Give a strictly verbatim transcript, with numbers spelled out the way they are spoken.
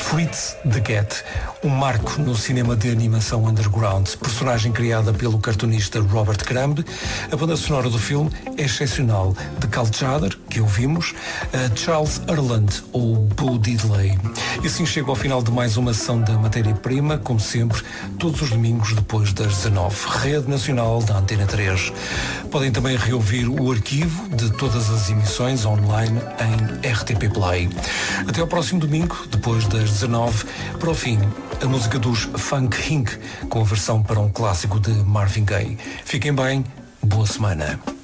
Fritz the Cat, um marco no cinema de animação underground, personagem criada pelo cartunista Robert Crumb. A banda sonora do filme é excepcional, de Cal Tjader, que ouvimos, a Charles Earland ou Bo Diddley. E assim chego ao final de mais uma sessão da Matéria-Prima, como sempre, todos os domingos depois das dezanove. Rede Nacional da Antena três. Podem também reouvir o arquivo de todas as emissões online em R T P Play. Até ao próximo domingo, depois das dezanove, para o fim, a música dos Funk Inc, com a versão para um clássico de Marvin Gaye. Fiquem bem, boa semana.